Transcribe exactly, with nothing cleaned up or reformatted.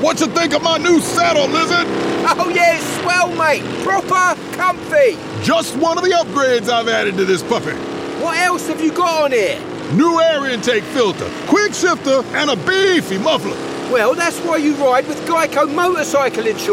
What you think of my new saddle, Lizard? Oh yeah, it's swell, mate. Proper comfy. Just one of the upgrades I've added to this puppy. What else have you got on here? New air intake filter, quick shifter, and a beefy muffler. Well, that's why you ride with Geico motorcycle insurance.